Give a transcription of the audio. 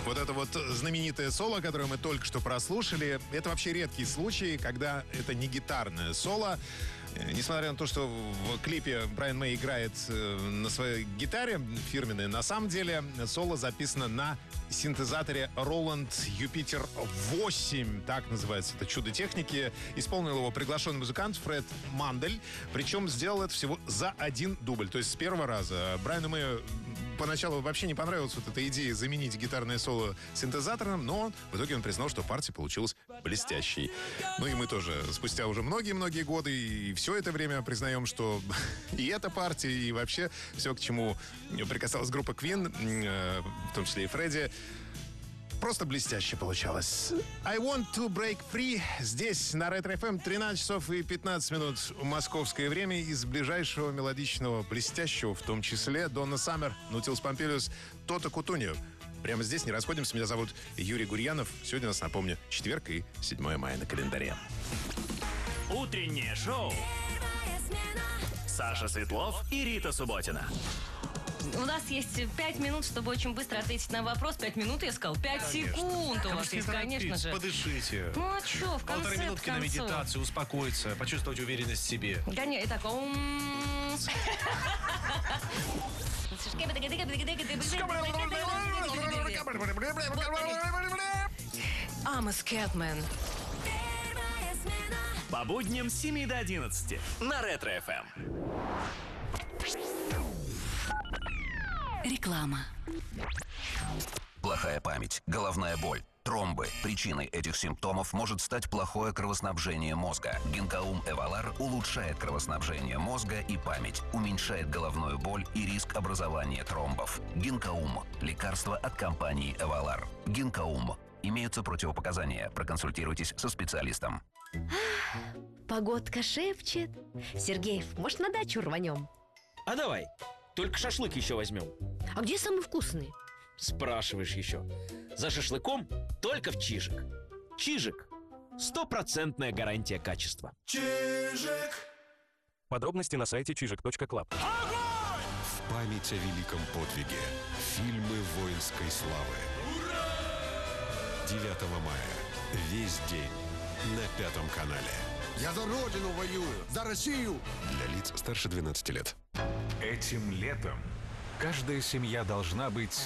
Вот это вот знаменитое соло, которое мы только что прослушали, это вообще редкий случай, когда это не гитарное соло. Несмотря на то, что в клипе Брайан Мэй играет на своей гитаре фирменной, на самом деле соло записано на синтезаторе Roland Jupiter 8, так называется это чудо техники. Исполнил его приглашенный музыкант Фред Мандель, причем сделал это всего за один дубль, то есть с первого раза. Брайану Мэю поначалу вообще не понравилась вот эта идея заменить гитарное соло синтезатором, но в итоге он признал, что партия получилась блестящей. Ну и мы тоже спустя уже многие-многие годы и все это время признаем, что и эта партия, и вообще все, к чему прикасалась группа Queen, в том числе и Фредди, просто блестяще получалось. I want to break free. Здесь на Ретро FM 13 часов и 15 минут московское время. Из ближайшего мелодичного, блестящего, в том числе, Донна Саммер, Наутилус Помпилиус, Тото Кутуньо. Прямо здесь не расходимся. Меня зовут Юрий Гурьянов. Сегодня у нас, напомню, четверг и 7 мая на календаре. Утреннее шоу. Саша Светлов и Рита Субботина. У нас есть 5 минут, чтобы очень быстро ответить на вопрос. 5 минут, я сказал. 5 секунд у вас есть, конечно же. Подышите. Ну а что, в конце Полторы минутки на медитацию, успокоиться, почувствовать уверенность в себе. Конечно, и так. I'm a Scatman. По будням с 7 до 11 на Ретро ФМ. Реклама. Плохая память, головная боль, тромбы. Причиной этих симптомов может стать плохое кровоснабжение мозга. Гинкаум Эвалар улучшает кровоснабжение мозга и память, уменьшает головную боль и риск образования тромбов. Гинкаум – лекарство от компании Эвалар. Гинкаум. Имеются противопоказания. Проконсультируйтесь со специалистом. Погодка шепчет. Сергеев, может, на дачу рванем? А давай, только шашлык еще возьмем. А где самый вкусный? Спрашиваешь еще. За шашлыком только в Чижик. Чижик. 100% гарантия качества. Чижик. Подробности на сайте чижик.клаб. В память о великом подвиге. Фильмы воинской славы. 9 мая. Весь день. На 5 канале. Я за Родину воюю, за Россию. Для лиц старше 12 лет. Этим летом каждая семья должна быть